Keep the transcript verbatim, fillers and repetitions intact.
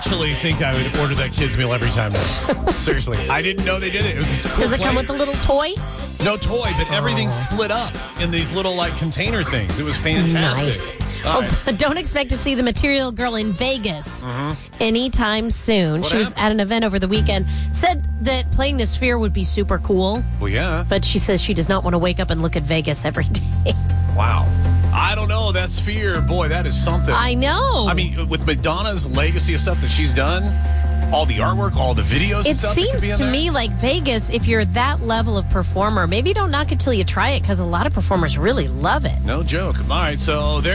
actually think I would order that kid's meal every time now. Seriously. I didn't know they did it. It was a cool Does it come plate. with a little toy? No toy, but everything's split up in these little like container things. It was fantastic. Nice. All Well, right. don't expect to see the Material Girl in Vegas Mm-hmm. anytime soon. What she was happened? at an event over the weekend. Said that playing the Sphere would be super cool, Well, yeah. but she says she does not want to wake up and look at Vegas every day. Wow. I don't know. That Sphere, boy, that is something. I know. I mean, with Madonna's legacy of stuff that she's done, all the artwork, all the videos and it stuff that could seems be in to there. me like Vegas, if you're that level of performer, maybe don't knock it till you try it because a lot of performers really love it. No joke. All right, so there.